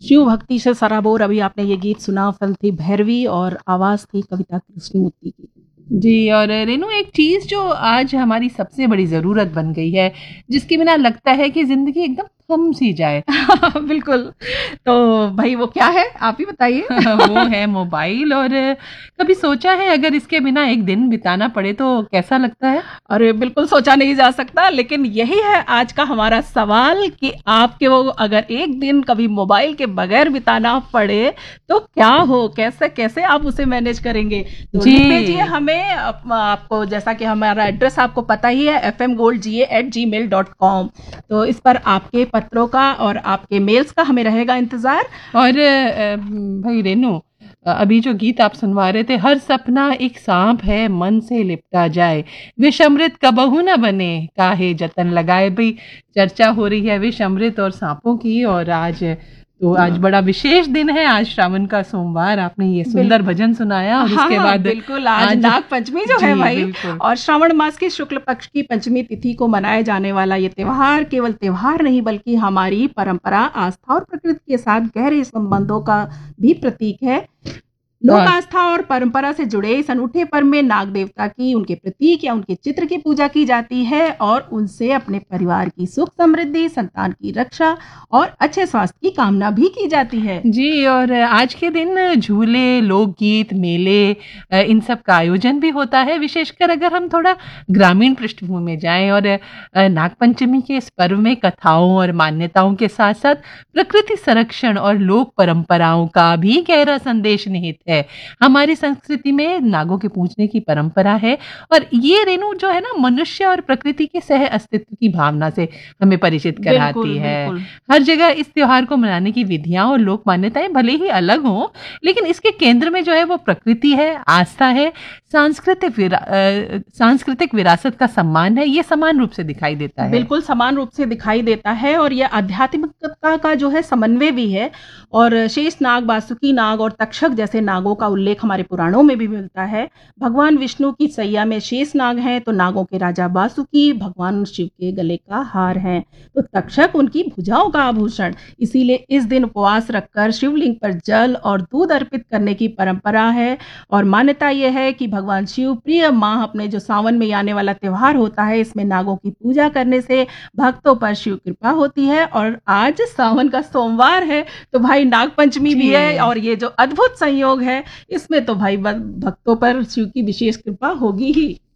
शिव भक्ति से सराबोर अभी आपने ये गीत सुना, फिल्म थी भैरवी और आवाज थी कविता कृष्णमूर्ति की। जी, और रेनू एक चीज जो आज हमारी सबसे बड़ी जरूरत बन गई है, जिसके बिना लगता है कि जिंदगी एकदम थम सी जाए। बिल्कुल। तो भाई वो क्या है, आप ही बताइए। वो है मोबाइल। और कभी सोचा है अगर इसके बिना एक दिन बिताना पड़े तो कैसा लगता है? अरे बिल्कुल सोचा नहीं जा सकता, लेकिन यही है आज का हमारा सवाल कि आपके वो अगर एक दिन कभी मोबाइल के बगैर बिताना पड़े तो क्या हो, कैसे कैसे आप उसे मैनेज करेंगे। तो जी। लिख भेजिए हमें आपको, जैसा कि हमारा एड्रेस आपको पता ही है, fmgoldga@gmail.com। तो इस पर आपके पत्रों का और आपके मेल्स का हमें रहेगा इंतजार। और भाई रेनू, अभी जो गीत आप सुनवा रहे थे, हर सपना एक सांप है मन से लिपटा जाए, विष अमृत कबहू न बने काहे जतन लगाए। भाई चर्चा हो रही है विष अमृत और सांपों की, और आज बड़ा विशेष दिन है, आज श्रावण का सोमवार। आपने ये सुंदर भजन सुनाया और उसके बाद बिल्कुल आज नाग पंचमी जो है भाई, और श्रावण मास की शुक्ल पक्ष की पंचमी तिथि को मनाए जाने वाला ये त्योहार केवल त्योहार नहीं बल्कि हमारी परंपरा, आस्था और प्रकृति के साथ गहरे संबंधों का भी प्रतीक है। लोक आस्था और परंपरा से जुड़े इस अनूठे पर्व में नाग देवता की, उनके प्रतीक या उनके चित्र की पूजा की जाती है और उनसे अपने परिवार की सुख समृद्धि, संतान की रक्षा और अच्छे स्वास्थ्य की कामना भी की जाती है। जी, और आज के दिन झूले, लोकगीत, मेले, इन सब का आयोजन भी होता है। विशेषकर अगर हम थोड़ा ग्रामीण पृष्ठभूमि में जाएं, और नागपंचमी के इस पर्व में कथाओं और मान्यताओं के साथ साथ प्रकृति संरक्षण और लोक परंपराओं का भी गहरा संदेश निहित है। हमारी संस्कृति में नागों के पूजने की परंपरा है, और ये रेणु जो है ना, मनुष्य और प्रकृति के सह अस्तित्व की भावना से हमें परिचित कराती है। हर जगह इस त्योहार को मनाने की विधियां और लोक मान्यताएं भले ही अलग हों, लेकिन इसके केंद्र में जो है वो प्रकृति है, आस्था है, सांस्कृतिक विरासत का सम्मान है। ये समान रूप से दिखाई देता है। बिल्कुल समान रूप से दिखाई देता है, और ये आध्यात्मिकता का जो है समन्वय भी है। और शेष नाग, वासुकी नाग और तक्षक जैसे नागों का उल्लेख हमारे पुराणों में भी मिलता है। भगवान विष्णु की सैया में शेष नाग हैं, तो नागों के राजा वासुकी भगवान शिव के गले का हार हैं, तो तक्षक उनकी भुजाओं का आभूषण। इसीलिए इस दिन उपवास रखकर शिवलिंग पर जल और दूध अर्पित करने की परंपरा है। और मान्यता यह है कि भगवान शिव प्रिय माह अपने जो सावन में आने वाला त्योहार होता है, इसमें नागों की पूजा करने से भक्तों पर शिव कृपा होती है। और आज सावन का सोमवार है, तो भाई नाग पंचमी भी है, और ये जो अद्भुत संयोग है, इसमें तो भाई भक्तों पर शिव की विशेष कृपा होगी ही।